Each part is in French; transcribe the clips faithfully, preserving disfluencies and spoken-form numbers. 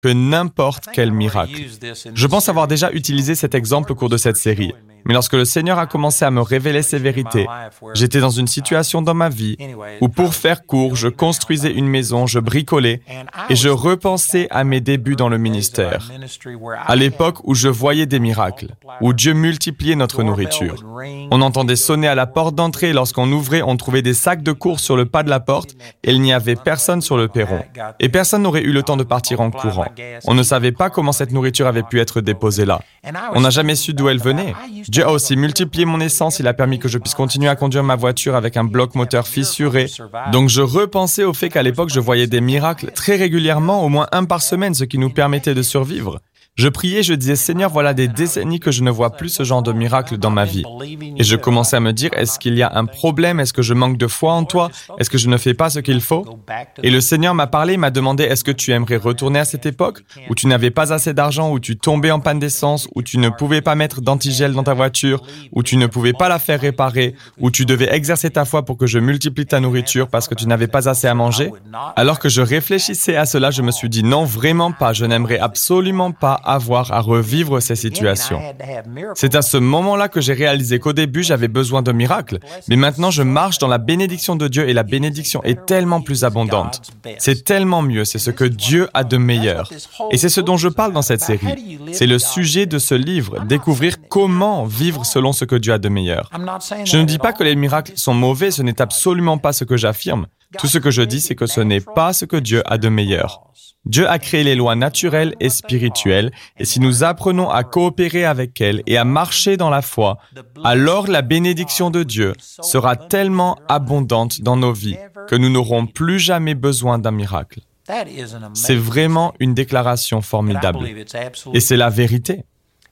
que n'importe quel miracle. Je pense avoir déjà utilisé cet exemple au cours de cette série. Mais lorsque le Seigneur a commencé à me révéler ces vérités, j'étais dans une situation dans ma vie où, pour faire court, je construisais une maison, je bricolais et je repensais à mes débuts dans le ministère. À l'époque où je voyais des miracles, où Dieu multipliait notre nourriture. On entendait sonner à la porte d'entrée et lorsqu'on ouvrait, on trouvait des sacs de course sur le pas de la porte et il n'y avait personne sur le perron. Et personne n'aurait eu le temps de partir en courant. On ne savait pas comment cette nourriture avait pu être déposée là. On n'a jamais su d'où elle venait. Dieu a aussi multiplié mon essence, il a permis que je puisse continuer à conduire ma voiture avec un bloc moteur fissuré. Donc je repensais au fait qu'à l'époque, je voyais des miracles très régulièrement, au moins un par semaine, ce qui nous permettait de survivre. Je priais, je disais, Seigneur, voilà des décennies que je ne vois plus ce genre de miracle dans ma vie. Et je commençais à me dire, est-ce qu'il y a un problème? Est-ce que je manque de foi en toi? Est-ce que je ne fais pas ce qu'il faut? Et le Seigneur m'a parlé, m'a demandé, est-ce que tu aimerais retourner à cette époque où tu n'avais pas assez d'argent, où tu tombais en panne d'essence, où tu ne pouvais pas mettre d'antigel dans ta voiture, où tu ne pouvais pas la faire réparer, où tu devais exercer ta foi pour que je multiplie ta nourriture parce que tu n'avais pas assez à manger? Alors que je réfléchissais à cela, je me suis dit, non, vraiment pas, je n'aimerais absolument pas avoir à revivre ces situations. C'est à ce moment-là que j'ai réalisé qu'au début, j'avais besoin de miracles, mais maintenant je marche dans la bénédiction de Dieu et la bénédiction est tellement plus abondante. C'est tellement mieux, c'est ce que Dieu a de meilleur. Et c'est ce dont je parle dans cette série. C'est le sujet de ce livre, découvrir comment vivre selon ce que Dieu a de meilleur. Je ne dis pas que les miracles sont mauvais, ce n'est absolument pas ce que j'affirme. Tout ce que je dis, c'est que ce n'est pas ce que Dieu a de meilleur. Dieu a créé les lois naturelles et spirituelles, et si nous apprenons à coopérer avec elles et à marcher dans la foi, alors la bénédiction de Dieu sera tellement abondante dans nos vies que nous n'aurons plus jamais besoin d'un miracle. C'est vraiment une déclaration formidable. Et c'est la vérité.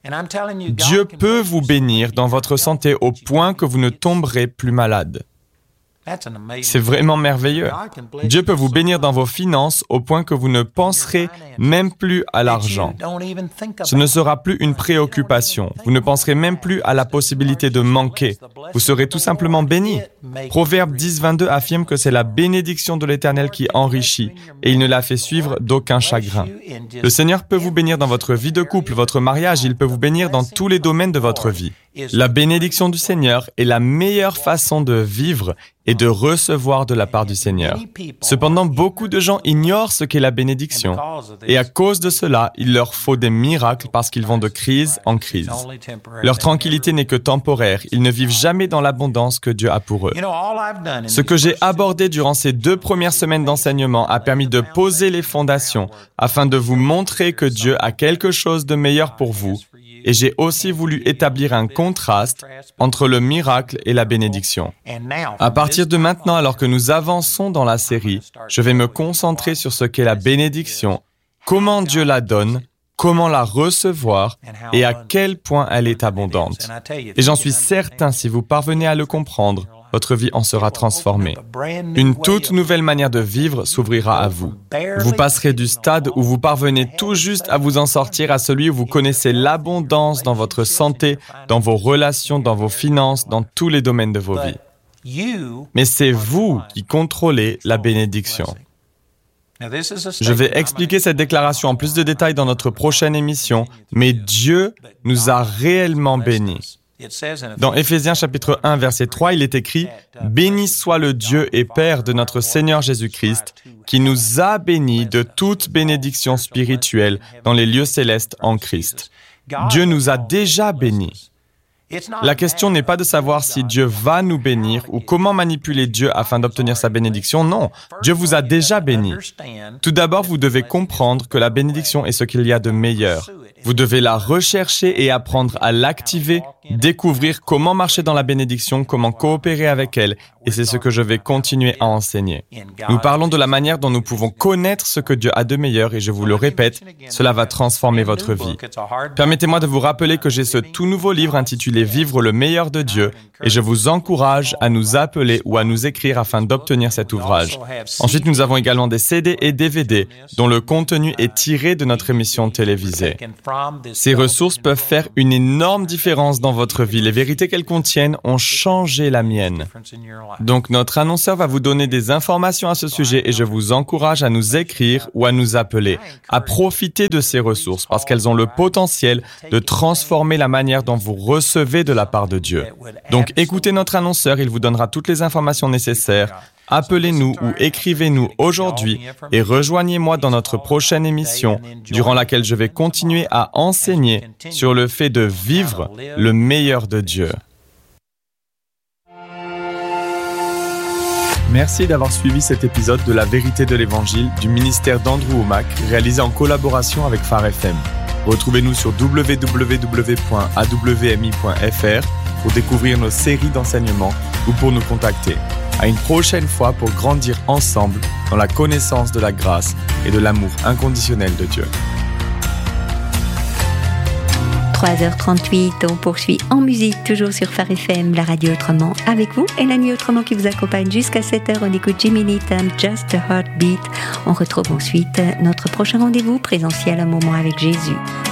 Dieu peut vous bénir dans votre santé au point que vous ne tomberez plus malade. C'est vraiment merveilleux. Dieu peut vous bénir dans vos finances au point que vous ne penserez même plus à l'argent. Ce ne sera plus une préoccupation. Vous ne penserez même plus à la possibilité de manquer. Vous serez tout simplement béni. Proverbe dix, vingt-deux affirme que c'est la bénédiction de l'Éternel qui enrichit et il ne la fait suivre d'aucun chagrin. Le Seigneur peut vous bénir dans votre vie de couple, votre mariage, il peut vous bénir dans tous les domaines de votre vie. La bénédiction du Seigneur est la meilleure façon de vivre et de recevoir de la part du Seigneur. Cependant, beaucoup de gens ignorent ce qu'est la bénédiction. Et à cause de cela, il leur faut des miracles parce qu'ils vont de crise en crise. Leur tranquillité n'est que temporaire. Ils ne vivent jamais dans l'abondance que Dieu a pour eux. Ce que j'ai abordé durant ces deux premières semaines d'enseignement a permis de poser les fondations afin de vous montrer que Dieu a quelque chose de meilleur pour vous. Et j'ai aussi voulu établir un contraste entre le miracle et la bénédiction. À partir de maintenant, alors que nous avançons dans la série, je vais me concentrer sur ce qu'est la bénédiction, comment Dieu la donne, comment la recevoir et à quel point elle est abondante. Et j'en suis certain, si vous parvenez à le comprendre, votre vie en sera transformée. Une toute nouvelle manière de vivre s'ouvrira à vous. Vous passerez du stade où vous parvenez tout juste à vous en sortir à celui où vous connaissez l'abondance dans votre santé, dans vos relations, dans vos finances, dans tous les domaines de vos vies. Mais c'est vous qui contrôlez la bénédiction. Je vais expliquer cette déclaration en plus de détails dans notre prochaine émission, mais Dieu nous a réellement bénis. Dans Éphésiens chapitre un, verset trois, il est écrit « Béni soit le Dieu et Père de notre Seigneur Jésus-Christ, qui nous a bénis de toute bénédiction spirituelle dans les lieux célestes en Christ. » Dieu nous a déjà bénis. La question n'est pas de savoir si Dieu va nous bénir ou comment manipuler Dieu afin d'obtenir sa bénédiction. Non, Dieu vous a déjà bénis. Tout d'abord, vous devez comprendre que la bénédiction est ce qu'il y a de meilleur. Vous devez la rechercher et apprendre à l'activer, découvrir comment marcher dans la bénédiction, comment coopérer avec elle, et c'est ce que je vais continuer à enseigner. Nous parlons de la manière dont nous pouvons connaître ce que Dieu a de meilleur, et je vous le répète, cela va transformer votre vie. Permettez-moi de vous rappeler que j'ai ce tout nouveau livre intitulé « Vivre le meilleur de Dieu », et je vous encourage à nous appeler ou à nous écrire afin d'obtenir cet ouvrage. Ensuite, nous avons également des C D et D V D, dont le contenu est tiré de notre émission télévisée. Ces ressources peuvent faire une énorme différence dans votre vie. Les vérités qu'elles contiennent ont changé la mienne. Donc notre annonceur va vous donner des informations à ce sujet et je vous encourage à nous écrire ou à nous appeler, à profiter de ces ressources parce qu'elles ont le potentiel de transformer la manière dont vous recevez de la part de Dieu. Donc écoutez notre annonceur, il vous donnera toutes les informations nécessaires. Appelez-nous ou écrivez-nous aujourd'hui et rejoignez-moi dans notre prochaine émission durant laquelle je vais continuer à enseigner sur le fait de vivre le meilleur de Dieu. Merci d'avoir suivi cet épisode de La Vérité de l'Évangile du ministère d'Andrew Wommack, réalisé en collaboration avec Phare F M. Retrouvez-nous sur w w w point a w m i point f r pour découvrir nos séries d'enseignements ou pour nous contacter. À une prochaine fois pour grandir ensemble dans la connaissance de la grâce et de l'amour inconditionnel de Dieu. trois heures trente-huit, on poursuit en musique, toujours sur Phare F M, la radio autrement, avec vous et la nuit autrement qui vous accompagne jusqu'à sept heures. On écoute Jimmy Needham, Just a Heartbeat. On retrouve ensuite notre prochain rendez-vous présentiel, un moment avec Jésus.